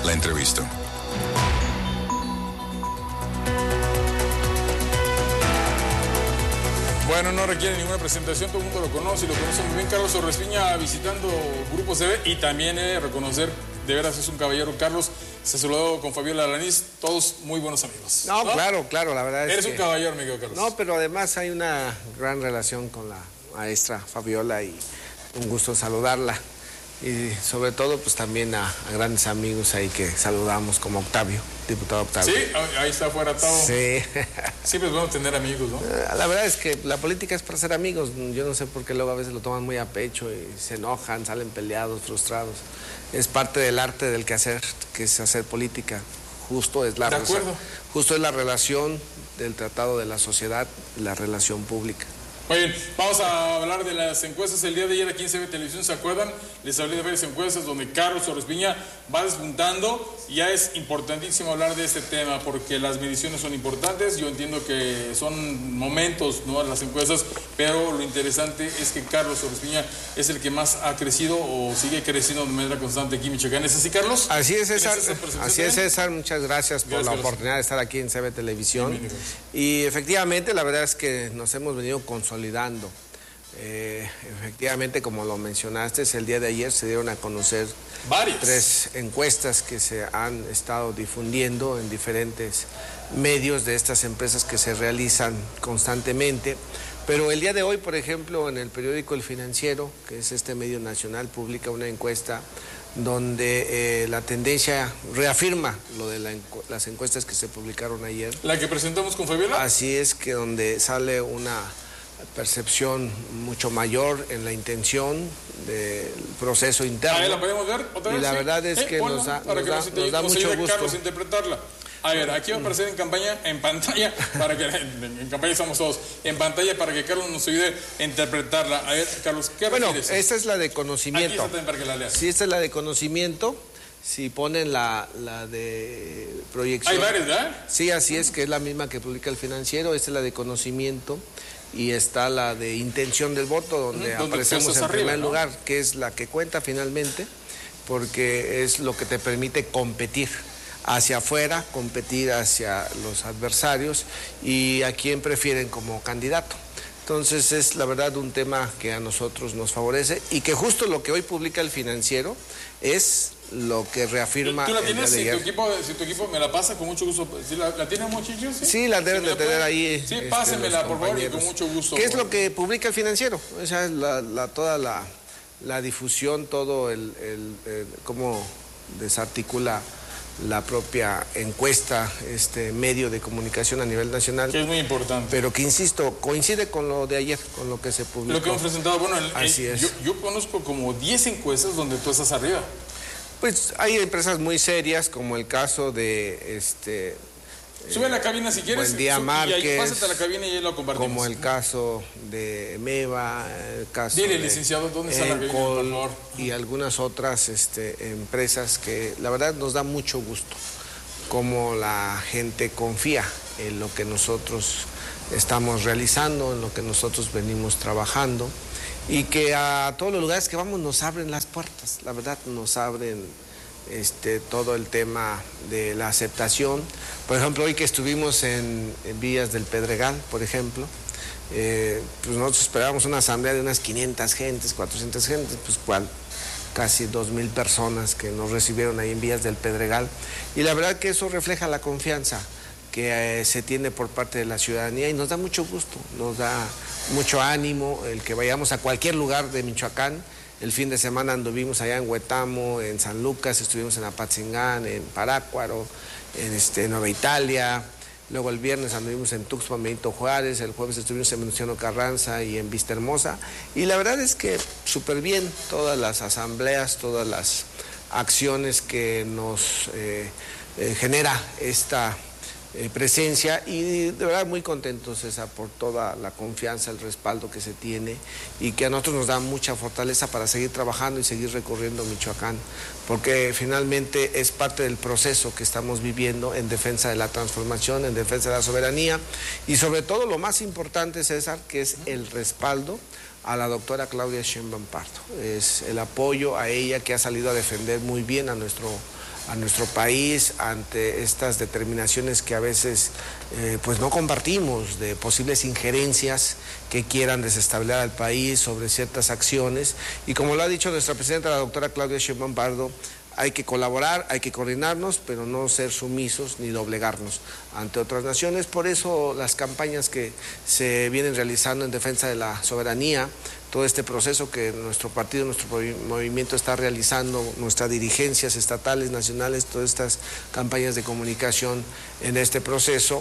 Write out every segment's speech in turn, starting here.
la entrevista. Bueno, no requiere ninguna presentación, todo el mundo lo conoce y lo conoce muy bien. Carlos Orespiña visitando Grupo CB y también reconocer, de veras es un caballero. Carlos se saludó con Fabiola Alanís, todos muy buenos amigos. No, claro, la verdad es Eres un caballero, mi querido Carlos. No, pero además hay una gran relación con la maestra Fabiola y un gusto saludarla. Y sobre todo, pues también a grandes amigos ahí que saludamos, como Octavio, diputado Octavio. Sí, ahí está afuera todo. Sí. Siempre es bueno tener amigos, ¿no? La verdad es que la política es para ser amigos. Yo no sé por qué luego a veces lo toman muy a pecho y se enojan, salen peleados, frustrados. Es parte del arte del quehacer, que es hacer política. Justo es la relación del tratado de la sociedad, la relación pública. Muy bien, vamos a hablar de las encuestas. El día de ayer aquí en CB Televisión, ¿se acuerdan? Les hablé de varias encuestas donde Carlos Orespiña va despuntando y ya es importantísimo hablar de este tema porque las mediciones son importantes. Yo entiendo que son momentos, ¿no?, las encuestas, pero lo interesante es que Carlos Orespiña es el que más ha crecido o sigue creciendo de manera constante aquí en Michoacán. ¿Es así, Carlos? Así es, César. Así es, César. Muchas gracias por la oportunidad de estar aquí en CB Televisión. Y efectivamente, la verdad es que nos hemos venido consolidando. Efectivamente, como lo mencionaste, el día de ayer se dieron a conocer varias 3 encuestas que se han estado difundiendo en diferentes medios de estas empresas que se realizan constantemente. Pero el día de hoy, por ejemplo, en el periódico El Financiero, que es este medio nacional, publica una encuesta donde la tendencia reafirma lo de las encuestas que se publicaron ayer. ¿La que presentamos con Fabiola? Así es, que donde sale una percepción mucho mayor en la intención del proceso interno. ¿La podemos ver otra vez? Y la verdad es que nos da mucho gusto. Carlos, interpretarla. A ver, aquí va a aparecer en pantalla, para que, en campaña estamos todos, en pantalla para que Carlos nos ayude a interpretarla. A ver, Carlos, ¿qué refieres? Esta es la de conocimiento. Aquí está también para que la leas. Sí, esta es la de conocimiento. Si ponen la de proyección. Hay varias, ¿verdad? Sí, así es, que es la misma que publica El Financiero. Esta es la de conocimiento. Y está la de intención del voto, donde aparecemos en primer lugar, que es la que cuenta finalmente, porque es lo que te permite competir hacia afuera, competir hacia los adversarios y a quién prefieren como candidato. Entonces es la verdad un tema que a nosotros nos favorece y que justo lo que hoy publica El Financiero es lo que reafirma. ¿Tú la tienes? Si tu equipo me la pasa, con mucho gusto. ¿La tienes, muchachos? Sí, la deben de tener ahí. Sí, pásenmela, por favor, y con mucho gusto. ¿Qué es lo que publica El Financiero? Esa es toda la difusión, todo cómo desarticula la propia encuesta, este medio de comunicación a nivel nacional. Que es muy importante. Pero que, insisto, coincide con lo de ayer, con lo que se publicó. Lo que hemos presentado, bueno, así es. Yo conozco como 10 encuestas donde tú estás arriba. Pues hay empresas muy serias, como el caso de sube a la cabina si quieres. Buen Día Márquez. Pásate a la cabina y ahí lo compartimos. Como el caso de Meva, el caso Dile, de licenciado, ¿dónde está la cabina, por favor? Y algunas otras empresas que la verdad nos da mucho gusto, como la gente confía en lo que nosotros estamos realizando, en lo que nosotros venimos trabajando, y que a todos los lugares que vamos nos abren las puertas, la verdad nos abren todo el tema de la aceptación. Por ejemplo, hoy que estuvimos en Vías del Pedregal, por ejemplo, pues nosotros esperábamos una asamblea de unas 500 gentes, 400 gentes, pues casi 2,000 personas que nos recibieron ahí en Vías del Pedregal, y la verdad que eso refleja la confianza que se tiene por parte de la ciudadanía y nos da mucho gusto, nos da mucho ánimo el que vayamos a cualquier lugar de Michoacán. El fin de semana anduvimos allá en Huetamo, en San Lucas, estuvimos en Apatzingán, en Parácuaro, en Nueva Italia. Luego el viernes anduvimos en Tuxpan, Benito Juárez, el jueves estuvimos en Venustiano Carranza y en Vista Hermosa. Y la verdad es que súper bien todas las asambleas, todas las acciones que nos genera esta presencia, y de verdad muy contentos, César, por toda la confianza, el respaldo que se tiene, y que a nosotros nos da mucha fortaleza para seguir trabajando y seguir recorriendo Michoacán, porque finalmente es parte del proceso que estamos viviendo en defensa de la transformación, en defensa de la soberanía, y sobre todo lo más importante, César, que es el respaldo a la doctora Claudia Sheinbaum Pardo. Es el apoyo a ella, que ha salido a defender muy bien a nuestro país ante estas determinaciones que a veces pues no compartimos, de posibles injerencias que quieran desestabilizar al país sobre ciertas acciones. Y como lo ha dicho nuestra presidenta, la doctora Claudia Sheinbaum Pardo, hay que colaborar, hay que coordinarnos, pero no ser sumisos ni doblegarnos ante otras naciones. Por eso las campañas que se vienen realizando en defensa de la soberanía, todo este proceso que nuestro partido, nuestro movimiento está realizando, nuestras dirigencias estatales, nacionales, todas estas campañas de comunicación en este proceso,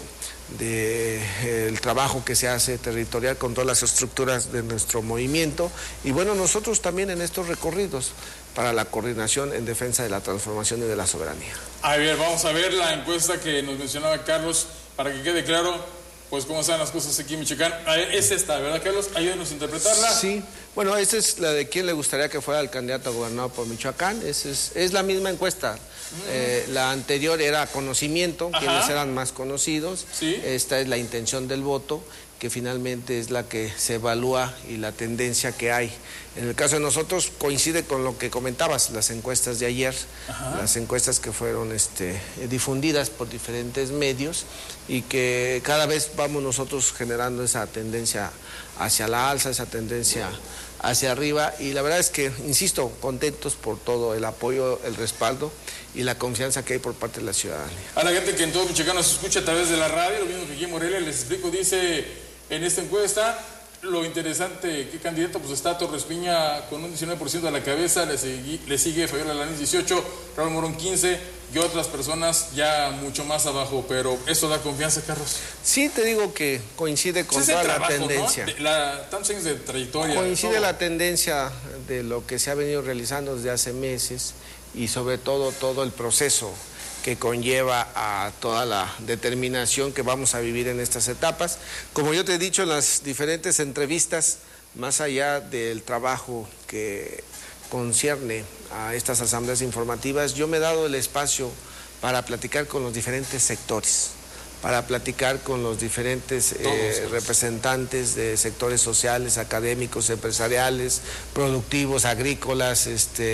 del trabajo que se hace territorial con todas las estructuras de nuestro movimiento, y bueno, nosotros también en estos recorridos para la coordinación en defensa de la transformación y de la soberanía. A ver, vamos a ver la encuesta que nos mencionaba Carlos, para que quede claro pues cómo están las cosas aquí en Michoacán. Es esta, ¿verdad, Carlos? Ayúdenos a interpretarla. Sí, bueno, esta es la de quién le gustaría que fuera el candidato a gobernador por Michoacán. Es la misma encuesta. La anterior era conocimiento, quienes eran más conocidos. ¿Sí? Esta es la intención del voto, que finalmente es la que se evalúa y la tendencia que hay. En el caso de nosotros coincide con lo que comentabas, las encuestas de ayer, las encuestas que fueron difundidas por diferentes medios, y que cada vez vamos nosotros generando esa tendencia hacia la alza, esa tendencia hacia arriba, y la verdad es que, insisto, contentos por todo el apoyo, el respaldo y la confianza que hay por parte de la ciudadanía. A la gente que en todo Michoacán nos escucha a través de la radio, lo mismo que aquí en Morelia, les explico, dice en esta encuesta, lo interesante, ¿qué candidato? Pues está Torres Piña con un 19% a la cabeza, le sigue Fabiola Lanín 18%, Raúl Morón 15%, y otras personas ya mucho más abajo, pero ¿eso da confianza, Carlos? Sí, te digo que coincide con toda la tendencia. ¿No? Tantos años de trayectoria. Coincide la tendencia de lo que se ha venido realizando desde hace meses, y sobre todo el proceso que conlleva a toda la determinación que vamos a vivir en estas etapas. Como yo te he dicho en las diferentes entrevistas, más allá del trabajo que concierne a estas asambleas informativas, yo me he dado el espacio para platicar con los diferentes sectores, para platicar con los diferentes representantes de sectores sociales, académicos, empresariales, productivos, agrícolas,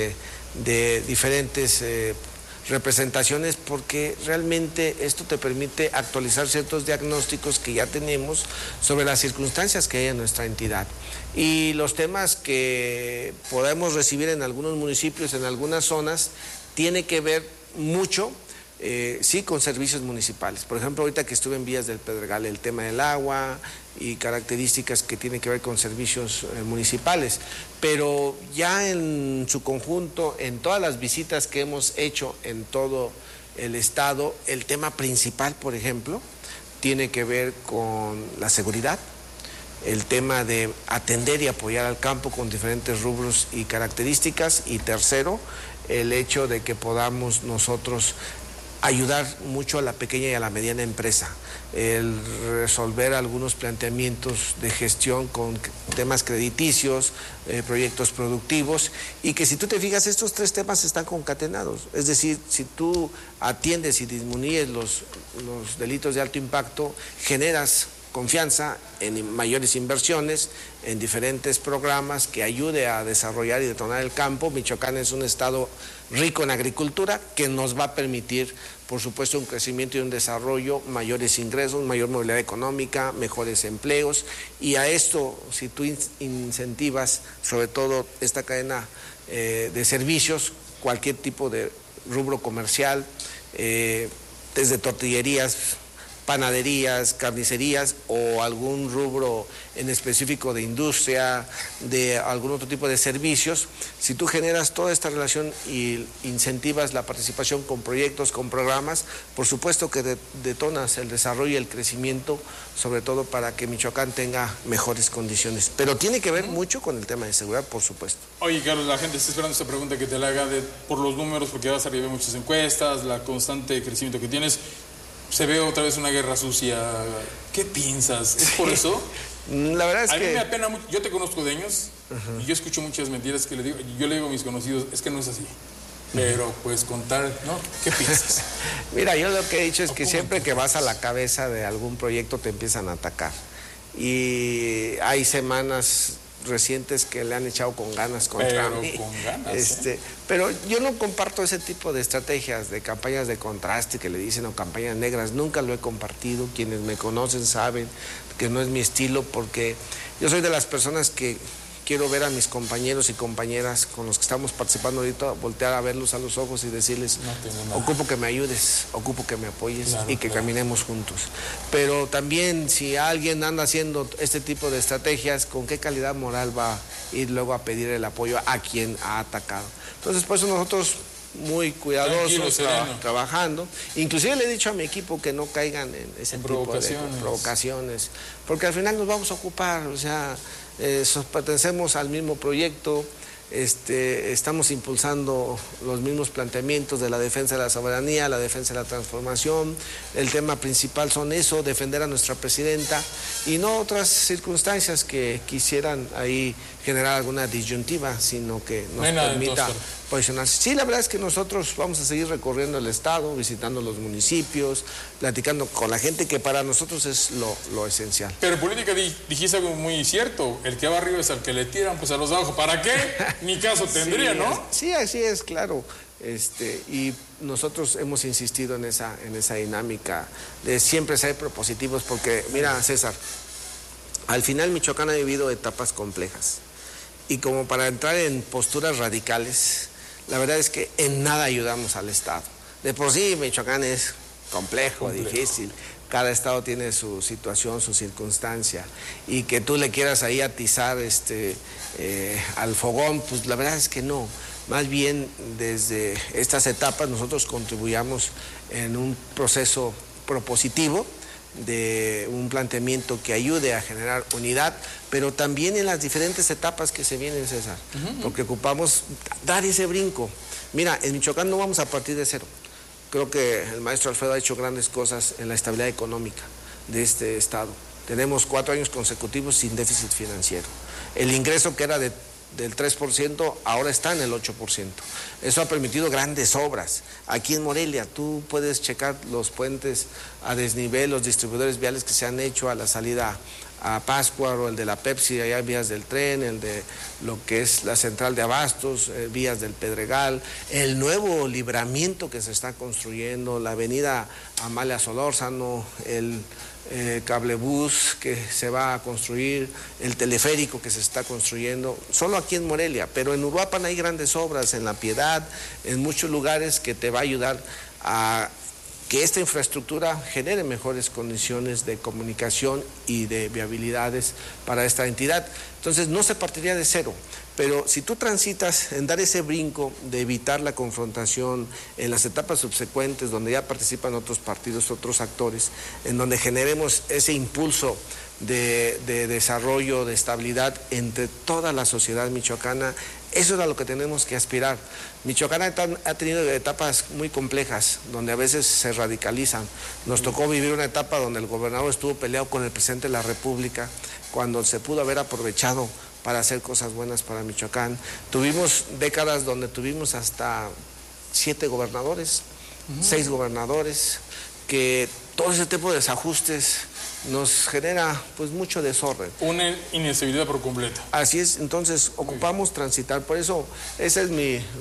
de diferentes representaciones, porque realmente esto te permite actualizar ciertos diagnósticos que ya tenemos sobre las circunstancias que hay en nuestra entidad, y los temas que podemos recibir en algunos municipios, en algunas zonas, tiene que ver mucho sí con servicios municipales. Por ejemplo, ahorita que estuve en Vías del Pedregal, el tema del agua y características que tienen que ver con servicios municipales, pero ya en su conjunto, en todas las visitas que hemos hecho en todo el estado, el tema principal, por ejemplo, tiene que ver con la seguridad, el tema de atender y apoyar al campo con diferentes rubros y características, y tercero, el hecho de que podamos nosotros ayudar mucho a la pequeña y a la mediana empresa, el resolver algunos planteamientos de gestión con temas crediticios, proyectos productivos, y que si tú te fijas, estos tres temas están concatenados. Es decir, si tú atiendes y disminuyes los delitos de alto impacto, generas confianza en mayores inversiones, en diferentes programas que ayude a desarrollar y detonar el campo. Michoacán es un estado rico en agricultura que nos va a permitir, por supuesto, un crecimiento y un desarrollo, mayores ingresos, mayor movilidad económica, mejores empleos, y a esto, si tú incentivas sobre todo esta cadena de servicios, cualquier tipo de rubro comercial, desde tortillerías, panaderías, carnicerías o algún rubro en específico de industria, de algún otro tipo de servicios, si tú generas toda esta relación y incentivas la participación con proyectos, con programas, por supuesto que detonas el desarrollo y el crecimiento, sobre todo para que Michoacán tenga mejores condiciones. Pero tiene que ver mucho con el tema de seguridad, por supuesto. Oye, Carlos, la gente está esperando esta pregunta que te la haga por los números, porque vas a recibir muchas encuestas, la constante crecimiento que tienes. Se ve otra vez una guerra sucia. ¿Qué piensas? ¿Es por eso? La verdad es que... A mí me apena mucho. Yo te conozco de años y yo escucho muchas mentiras que yo le digo a mis conocidos, es que no es así. Pero pues contar, ¿no? ¿Qué piensas? Mira, yo lo que he dicho es que siempre que vas a la cabeza de algún proyecto te empiezan a atacar. Y hay semanas recientes que le han echado con ganas contra mí. Con ganas, Pero yo no comparto ese tipo de estrategias, de campañas de contraste que le dicen, o campañas negras. Nunca lo he compartido. Quienes me conocen saben que no es mi estilo, porque yo soy de las personas que quiero ver a mis compañeros y compañeras con los que estamos participando ahorita, voltear a verlos a los ojos y decirles, ocupo que me ayudes, ocupo que me apoyes, y que caminemos juntos. Pero también, si alguien anda haciendo este tipo de estrategias, ¿con qué calidad moral va a ir luego a pedir el apoyo a quien ha atacado? Entonces, por eso nosotros, muy cuidadosos, trabajando. Inclusive le he dicho a mi equipo que no caigan en ese tipo de provocaciones, porque al final nos vamos a ocupar, o sea, pertenecemos al mismo proyecto, estamos impulsando los mismos planteamientos de la defensa de la soberanía, la defensa de la transformación. El tema principal son eso, defender a nuestra presidenta, y no otras circunstancias que quisieran ahí generar alguna disyuntiva, sino que nos permita posicionarse. Sí, la verdad es que nosotros vamos a seguir recorriendo el estado, visitando los municipios, platicando con la gente, que para nosotros es lo esencial. Pero en política dijiste algo muy cierto, el que va arriba es al que le tiran, pues a los de abajo, ¿para qué? Ni caso tendría, ¿no? Sí, así es, claro. Y nosotros hemos insistido en esa dinámica de siempre ser propositivos, porque mira, César, al final Michoacán ha vivido etapas complejas, y como para entrar en posturas radicales, la verdad es que en nada ayudamos al Estado. De por sí Michoacán es complejo, difícil. Cada estado tiene su situación, su circunstancia, y que tú le quieras ahí atizar al fogón, pues la verdad es que no. Más bien, desde estas etapas nosotros contribuyamos en un proceso propositivo, de un planteamiento que ayude a generar unidad, pero también en las diferentes etapas que se vienen, César, porque ocupamos dar ese brinco. Mira, en Michoacán no vamos a partir de cero. Creo que el maestro Alfredo ha hecho grandes cosas en la estabilidad económica de este estado. Tenemos 4 años consecutivos sin déficit financiero. El ingreso, que era del 3%, ahora está en el 8%. Eso ha permitido grandes obras. Aquí en Morelia, tú puedes checar los puentes a desnivel, los distribuidores viales que se han hecho a la salida a Pátzcuaro, el de la Pepsi, allá vías del tren, el de lo que es la central de abastos, vías del Pedregal, el nuevo libramiento que se está construyendo, la avenida Amalia Solórzano, el cablebús que se va a construir, el teleférico que se está construyendo, solo aquí en Morelia, pero en Uruapan hay grandes obras, en La Piedad, en muchos lugares, que te va a ayudar a que esta infraestructura genere mejores condiciones de comunicación y de viabilidades para esta entidad. Entonces no se partiría de cero, pero si tú transitas en dar ese brinco de evitar la confrontación en las etapas subsecuentes, donde ya participan otros partidos, otros actores, en donde generemos ese impulso de desarrollo, de estabilidad entre toda la sociedad michoacana, eso es a lo que tenemos que aspirar. Michoacán ha tenido etapas muy complejas, donde a veces se radicalizan. Nos tocó vivir una etapa donde el gobernador estuvo peleado con el presidente de la República, cuando se pudo haber aprovechado para hacer cosas buenas para Michoacán. Tuvimos décadas donde tuvimos hasta 7 gobernadores, 6 gobernadores, que todo ese tipo de desajustes nos genera pues mucho desorden. Una inestabilidad por completo. Así es, entonces ocupamos transitar, por eso esa es mi